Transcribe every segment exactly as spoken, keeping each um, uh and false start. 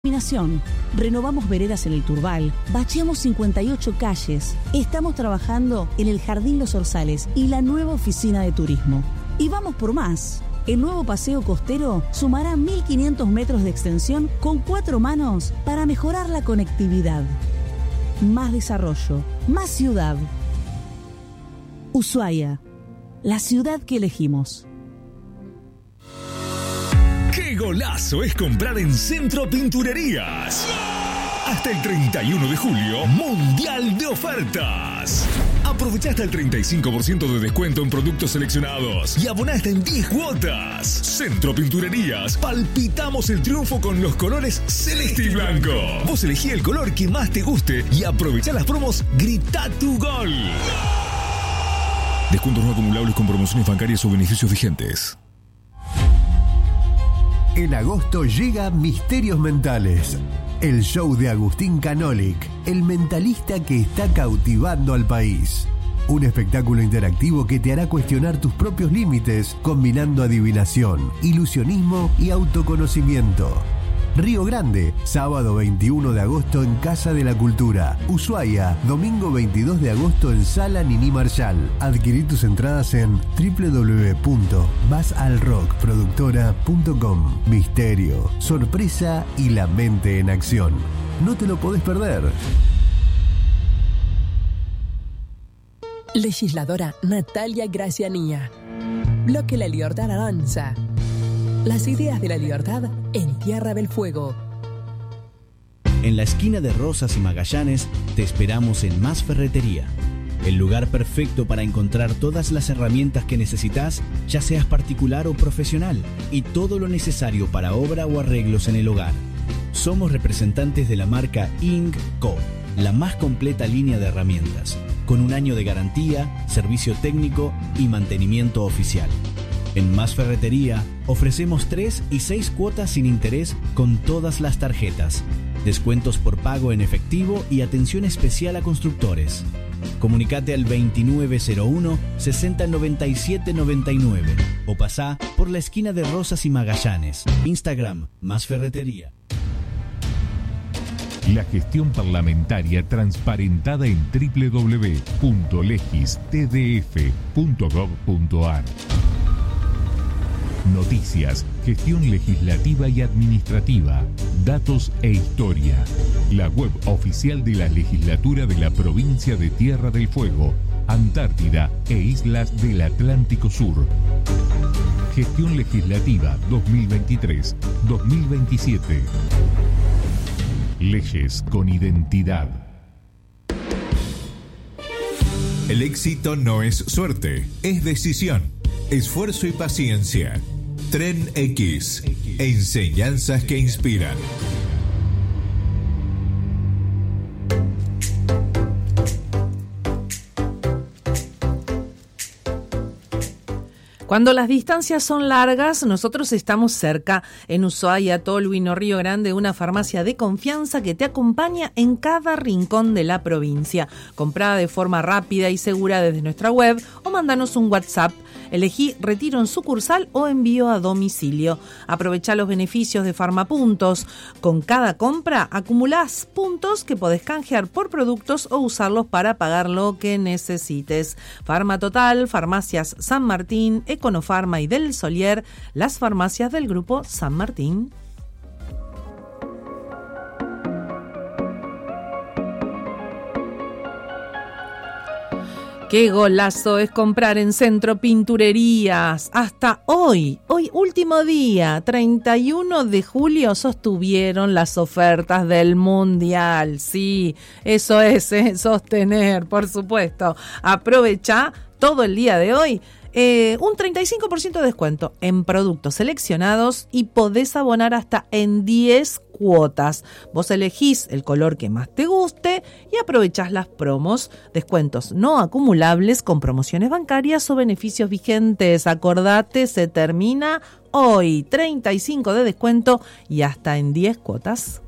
Iluminación. Renovamos veredas en el Turbal, bacheamos cincuenta y ocho calles, estamos trabajando en el Jardín Los Orzales y la nueva oficina de turismo. Y vamos por más. El nuevo paseo costero sumará mil quinientos metros de extensión con cuatro manos para mejorar la conectividad. Más desarrollo, más ciudad. Ushuaia, la ciudad que elegimos. ¡Qué golazo es comprar en Centro Pinturerías! Hasta el treinta y uno de julio, Mundial de Ofertas. Aprovecha hasta el treinta y cinco por ciento de descuento en productos seleccionados y aboná hasta en diez cuotas. Centro Pinturerías, palpitamos el triunfo con los colores celeste y blanco. Vos elegí el color que más te guste y aprovecha las promos Grita tu Gol. Descuentos no acumulables con promociones bancarias o beneficios vigentes. En agosto llega Misterios Mentales, el show de Agustín Canolic, el mentalista que está cautivando al país. Un espectáculo interactivo que te hará cuestionar tus propios límites, combinando adivinación, ilusionismo y autoconocimiento. Río Grande, sábado veintiuno de agosto en Casa de la Cultura. Ushuaia, domingo veintidós de agosto en Sala Nini Marshall. Adquirí tus entradas en doble u doble u doble u punto basalrock productora punto com. Misterio, sorpresa y la mente en acción. No te lo podés perder. Legisladora Natalia Gracianía. Bloque La Libertad Avanza. Las ideas de la libertad en Tierra del Fuego. En la esquina de Rosas y Magallanes te esperamos en Más Ferretería, el lugar perfecto para encontrar todas las herramientas que necesitas, ya seas particular o profesional, y todo lo necesario para obra o arreglos en el hogar. Somos representantes de la marca Ingco, la más completa línea de herramientas, con un año de garantía, servicio técnico y mantenimiento oficial. En Más Ferretería ofrecemos tres y seis cuotas sin interés con todas las tarjetas, descuentos por pago en efectivo y atención especial a constructores. Comunicate al veintinueve cero uno, sesenta noventa y siete noventa y nueve o pasá por la esquina de Rosas y Magallanes. Instagram, Más Ferretería. La gestión parlamentaria transparentada en doble u doble u doble u punto legis t d f punto gov punto a r. Noticias, gestión legislativa y administrativa, datos e historia. La web oficial de la legislatura de la provincia de Tierra del Fuego, Antártida e islas del Atlántico Sur. Gestión legislativa dos mil veintitrés dos mil veintisiete. Leyes con identidad. El éxito no es suerte, es decisión, esfuerzo y paciencia. Tren X, enseñanzas que inspiran. Cuando las distancias son largas, nosotros estamos cerca. En Ushuaia, Tolwyn o Río Grande, una farmacia de confianza que te acompaña en cada rincón de la provincia. Comprá de forma rápida y segura desde nuestra web o mándanos un WhatsApp. Elegí retiro en sucursal o envío a domicilio. Aprovechá los beneficios de Farmapuntos. Con cada compra acumulás puntos que podés canjear por productos o usarlos para pagar lo que necesites. Farma Total, Farmacias San Martín, Econofarma y Del Solier, las farmacias del Grupo San Martín. Qué golazo es comprar en Centro Pinturerías. Hasta hoy, hoy último día, treinta y uno de julio, sostuvieron las ofertas del Mundial. Sí, eso es, ¿eh? Sostener, por supuesto. Aprovecha todo el día de hoy. Eh, un treinta y cinco por ciento de descuento en productos seleccionados y podés abonar hasta en diez cuotas. Vos elegís el color que más te guste y aprovechás las promos, descuentos no acumulables con promociones bancarias o beneficios vigentes. Acordate, se termina hoy. treinta y cinco de descuento y hasta en diez cuotas.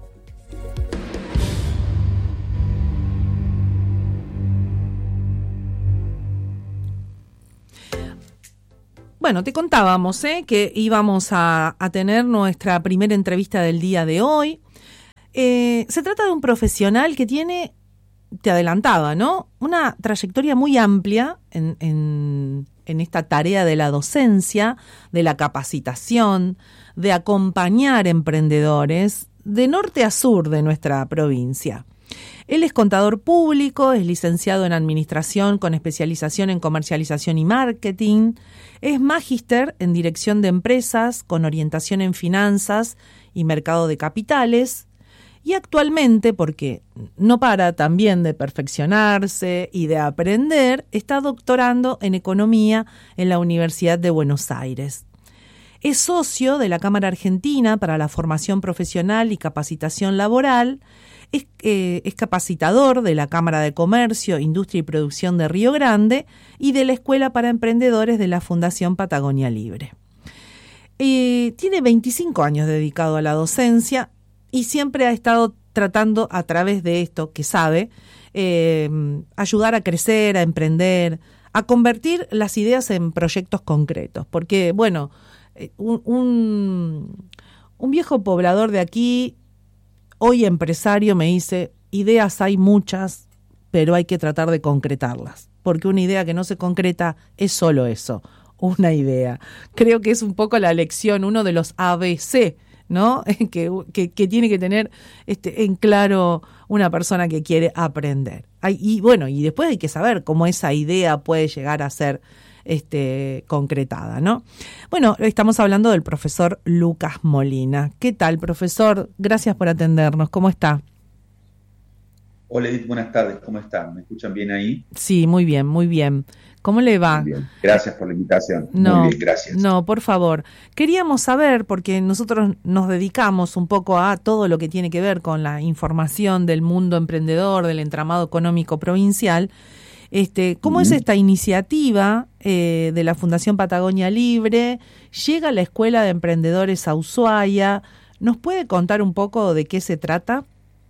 Bueno, te contábamos ¿eh? que íbamos a, a tener nuestra primera entrevista del día de hoy. Eh, se trata de un profesional que tiene, te adelantaba, ¿no?, una trayectoria muy amplia en, en, en esta tarea de la docencia, de la capacitación, de acompañar emprendedores de norte a sur de nuestra provincia. Él es contador público, es licenciado en Administración con especialización en Comercialización y Marketing, es magíster en Dirección de Empresas con orientación en Finanzas y Mercado de Capitales, y actualmente, porque no para también de perfeccionarse y de aprender, está doctorando en Economía en la Universidad de Buenos Aires. Es socio de la Cámara Argentina para la Formación Profesional y Capacitación Laboral. Es, eh, es capacitador de la Cámara de Comercio, Industria y Producción de Río Grande y de la Escuela para Emprendedores de la Fundación Patagonia Libre. Eh, tiene veinticinco años dedicado a la docencia y siempre ha estado tratando, a través de esto que sabe, eh, ayudar a crecer, a emprender, a convertir las ideas en proyectos concretos. Porque, bueno, un, un, un viejo poblador de aquí, hoy empresario, me dice, ideas hay muchas, pero hay que tratar de concretarlas, porque una idea que no se concreta es solo eso, una idea. Creo que es un poco la lección, uno de los A B C, ¿no?, que, que, que tiene que tener este, en claro una persona que quiere aprender. Hay, y bueno, y después hay que saber cómo esa idea puede llegar a ser este, concretada, ¿no? Bueno, estamos hablando del profesor Lucas Molina. ¿Qué tal, profesor? Gracias por atendernos. ¿Cómo está? Hola, Edith, buenas tardes. ¿Cómo están? ¿Me escuchan bien ahí? Sí, muy bien, muy bien. ¿Cómo le va? Muy bien. Gracias por la invitación. No, muy bien, gracias. No, por favor. Queríamos saber, porque nosotros nos dedicamos un poco a todo lo que tiene que ver con la información del mundo emprendedor, del entramado económico provincial. Este, ¿Cómo uh-huh. es esta iniciativa eh, de la Fundación Patagonia Libre? ¿Llega a la Escuela de Emprendedores a Ushuaia? ¿Nos puede contar un poco de qué se trata?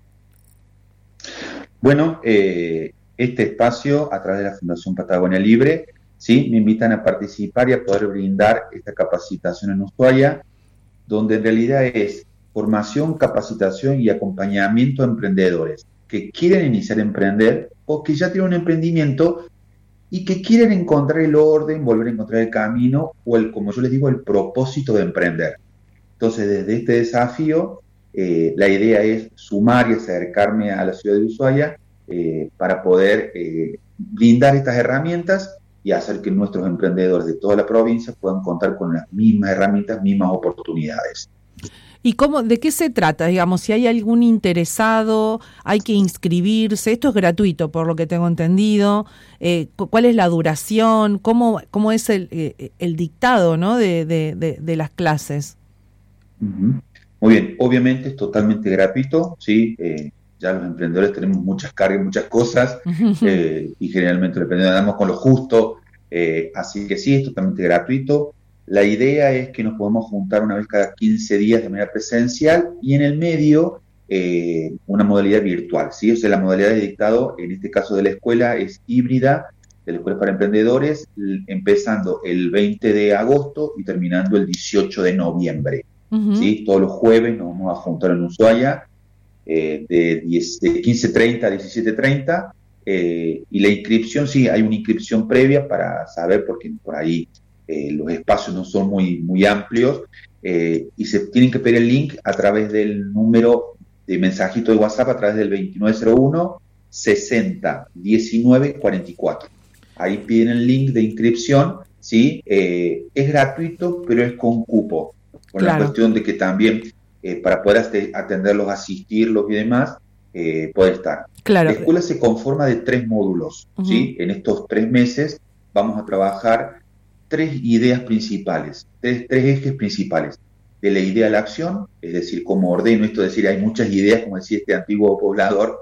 Bueno, eh, este espacio, a través de la Fundación Patagonia Libre, ¿sí?, me invitan a participar y a poder brindar esta capacitación en Ushuaia, donde en realidad es formación, capacitación y acompañamiento a emprendedores que quieren iniciar a emprender o que ya tienen un emprendimiento y que quieren encontrar el orden, volver a encontrar el camino o, el, como yo les digo, el propósito de emprender. Entonces, desde este desafío, eh, la idea es sumar y acercarme a la ciudad de Ushuaia eh, para poder eh, brindar estas herramientas y hacer que nuestros emprendedores de toda la provincia puedan contar con las mismas herramientas, mismas oportunidades. ¿Y cómo, de qué se trata? Digamos, si hay algún interesado, hay que inscribirse. Esto es gratuito, por lo que tengo entendido. Eh, ¿Cuál es la duración? ¿Cómo, cómo es el, eh, el dictado, ¿no?, de, de, de, de las clases? Uh-huh. Muy bien, obviamente es totalmente gratuito, ¿sí? Eh, ya los emprendedores tenemos muchas cargas, muchas cosas, uh-huh. eh, y generalmente los emprendedores andamos con lo justo, eh, así que sí, es totalmente gratuito. La idea es que nos podemos juntar una vez cada quince días de manera presencial y en el medio eh, una modalidad virtual, ¿sí? O sea, la modalidad de dictado, en este caso de la escuela, es híbrida, de la Escuela para Emprendedores, empezando el veinte de agosto y terminando el dieciocho de noviembre. Uh-huh. ¿Sí? Todos los jueves nos vamos a juntar en Ushuaia eh, de, diez, de quince treinta a diecisiete treinta eh, y la inscripción, sí, hay una inscripción previa para saber, porque por ahí eh, los espacios no son muy, muy amplios eh, y se tienen que pedir el link a través del número de mensajito de WhatsApp a través del veintinueve cero uno sesenta diecinueve cuarenta y cuatro. Ahí piden el link de inscripción, ¿sí? Eh, es gratuito, pero es con cupo. Con claro. la cuestión de que también eh, para poder atenderlos, asistirlos y demás, eh, puede estar. Claro. La escuela se conforma de tres módulos, uh-huh. ¿sí? En estos tres meses vamos a trabajar tres ideas principales, tres, tres ejes principales. De la idea a la acción, es decir, cómo ordeno esto, es decir, hay muchas ideas, como decía este antiguo poblador,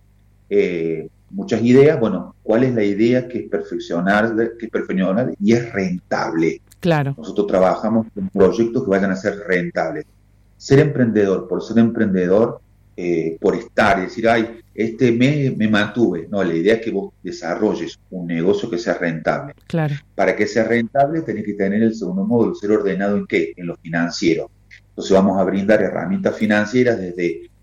eh, muchas ideas, bueno, ¿cuál es la idea que es perfeccionar, que es perfeccionar y es rentable? Claro. Nosotros trabajamos en proyectos que vayan a ser rentables. Ser emprendedor, por ser emprendedor, eh, por estar, es decir, ay, este mes me mantuve. No, la idea es que vos desarrolles un negocio que sea rentable. Claro. Para que sea rentable, tenés que tener el segundo módulo, ser ordenado en qué, en lo financiero. Entonces vamos a brindar herramientas financieras desde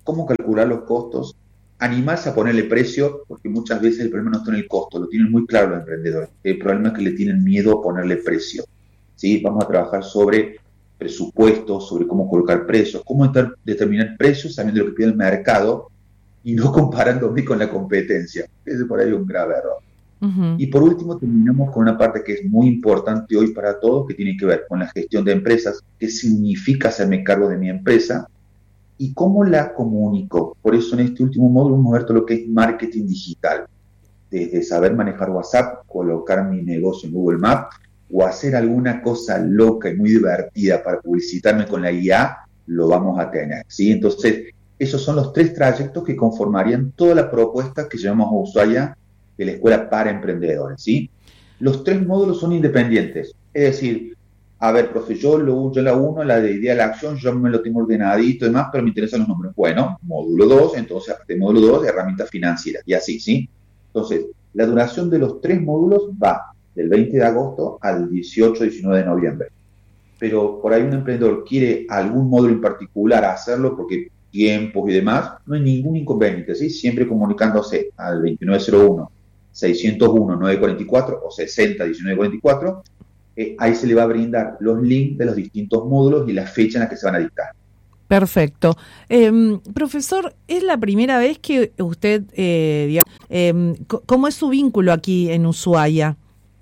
cómo calcular los costos, animarse a ponerle precio, porque muchas veces el problema no está en el costo, lo tienen muy claro los emprendedores. El problema es que le tienen miedo a ponerle precio. ¿Sí? Vamos a trabajar sobre presupuestos, sobre cómo colocar precios, cómo determinar precios sabiendo lo que pide el mercado y no comparándome con la competencia. Ese por ahí es un grave error. Uh-huh. Y por último terminamos con una parte que es muy importante hoy para todos, que tiene que ver con la gestión de empresas, qué significa hacerme cargo de mi empresa y cómo la comunico. Por eso en este último módulo vamos a ver todo lo que es marketing digital, desde saber manejar WhatsApp, colocar mi negocio en Google Maps o hacer alguna cosa loca y muy divertida para publicitarme con la I A, lo vamos a tener, ¿sí? Entonces, esos son los tres trayectos que conformarían toda la propuesta que llevamos a Ushuaia de la Escuela para Emprendedores, ¿sí? Los tres módulos son independientes, es decir, a ver, profe, yo, lo, yo la uno, la de idea de la acción, yo me lo tengo ordenadito y demás, pero me interesan los números. Bueno, módulo dos, entonces, aparte de módulo dos, herramientas financieras, y así, ¿sí? Entonces, la duración de los tres módulos va del veinte de agosto al dieciocho, diecinueve de noviembre. Pero por ahí un emprendedor quiere algún módulo en particular hacerlo porque tiempos y demás, no hay ningún inconveniente, ¿sí? Siempre comunicándose al veintinueve cero uno, seiscientos uno, novecientos cuarenta y cuatro o sesenta, diecinueve cuarenta y cuatro, eh, ahí se le va a brindar los links de los distintos módulos y la fecha en la que se van a dictar. Perfecto. Eh, profesor, ¿es la primera vez que usted, eh, digamos, eh, cómo es su vínculo aquí en Ushuaia?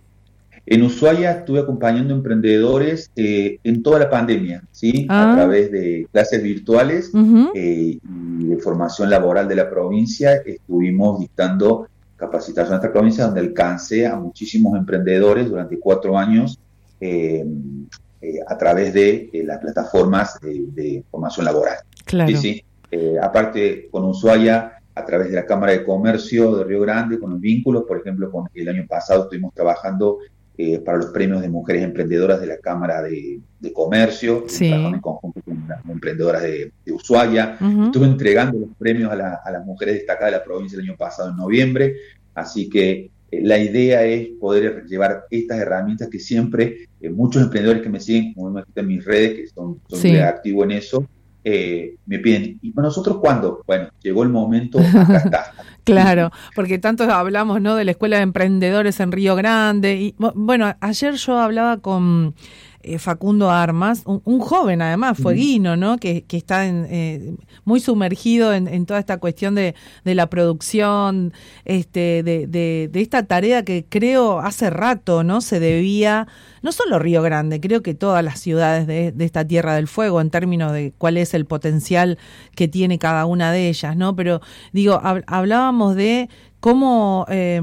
En Ushuaia estuve acompañando emprendedores eh, en toda la pandemia, ¿sí? Ah. A través de clases virtuales uh-huh. eh, y de formación laboral de la provincia. Estuvimos dictando capacitación en esta provincia donde alcancé a muchísimos emprendedores durante cuatro años eh, eh, a través de eh, las plataformas de, de formación laboral. Claro. ¿Sí? ¿Sí? Eh, aparte, con Ushuaia, a través de la Cámara de Comercio de Río Grande, con los vínculos, por ejemplo, con el año pasado estuvimos trabajando Eh, para los premios de mujeres emprendedoras de la Cámara de, de Comercio, sí. en conjunto con las emprendedoras de, de Ushuaia. Uh-huh. Estuve entregando los premios a, la, a las mujeres destacadas de la provincia el año pasado en noviembre, así que eh, la idea es poder llevar estas herramientas que siempre eh, muchos emprendedores que me siguen, como me en mis redes, que son, son sí. muy activos en eso, eh, me piden, ¿y para nosotros cuándo? Bueno, llegó el momento, acá está. Claro, porque tanto hablamos, ¿no?, de la Escuela de Emprendedores en Río Grande. Y bueno, ayer yo hablaba con eh, Facundo Armas, un, un joven además, fueguino, ¿no?, que, que está en, eh, muy sumergido en, en toda esta cuestión de, de la producción, este, de, de, de esta tarea que creo hace rato, ¿no?, se debía, no solo Río Grande, creo que todas las ciudades de, de esta Tierra del Fuego, en términos de cuál es el potencial que tiene cada una de ellas, ¿no? Pero digo, hab, hablábamos de cómo, eh,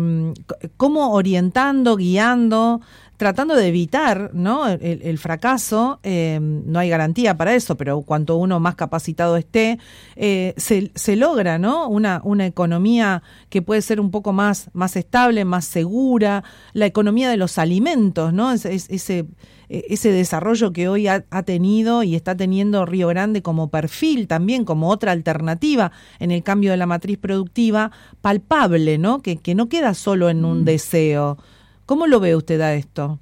cómo orientando, guiando, tratando de evitar, ¿no?, el, el fracaso. Eh, no hay garantía para eso, pero cuanto uno más capacitado esté, eh, se, se logra, ¿no?, una, una economía que puede ser un poco más, más estable, más segura, la economía de los alimentos, ¿no?, es, es, ese, ese desarrollo que hoy ha, ha tenido y está teniendo Río Grande como perfil también, como otra alternativa en el cambio de la matriz productiva palpable, ¿no?, que, que no queda solo en un deseo. ¿Cómo lo ve usted a esto?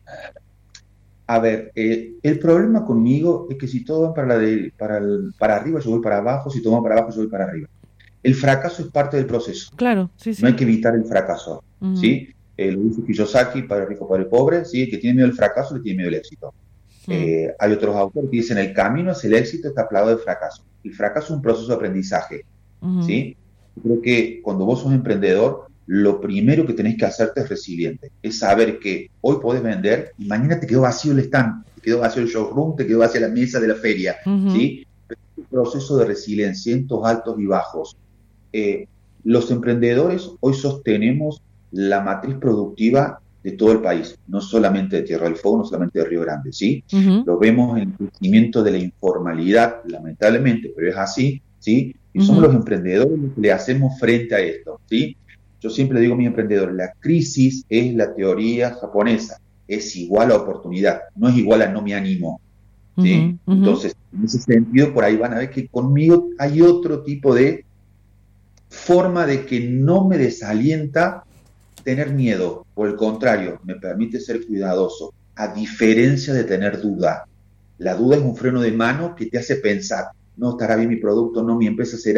A ver, eh, el problema conmigo es que si todo va para, la de, para, el, para arriba, yo voy para abajo, si todo va para abajo, yo voy para arriba. El fracaso es parte del proceso. Claro, sí, sí. No hay que evitar el fracaso, uh-huh. ¿sí? Eh, lo dice Kiyosaki, Padre Rico, Padre Pobre, ¿sí? El que tiene miedo al fracaso le tiene miedo al éxito. Uh-huh. Eh, hay otros autores que dicen, el camino hacia el éxito está plagado de fracaso. El fracaso es un proceso de aprendizaje, uh-huh. ¿sí? Yo creo que cuando vos sos emprendedor, lo primero que tenés que hacerte es resiliente, es saber que hoy podés vender y mañana te quedó vacío el stand, te quedó vacío el showroom, te quedó vacía la mesa de la feria, uh-huh. ¿sí? Es un proceso de resiliencia, cientos altos y bajos. Eh, los emprendedores hoy sostenemos la matriz productiva de todo el país, no solamente de Tierra del Fuego, no solamente de Río Grande, ¿sí? Uh-huh. Lo vemos en el crecimiento de la informalidad, lamentablemente, pero es así, ¿sí? Y uh-huh. somos los emprendedores los que le hacemos frente a esto, ¿sí? Yo siempre digo a mis emprendedores, la crisis es la teoría japonesa, es igual a oportunidad, no es igual a no me animo, ¿sí? Uh-huh, uh-huh. Entonces, en ese sentido, por ahí van a ver que conmigo hay otro tipo de forma de que no me desalienta tener miedo, por el contrario, me permite ser cuidadoso, a diferencia de tener duda. La duda es un freno de mano que te hace pensar, no estará bien mi producto, no mi empresa será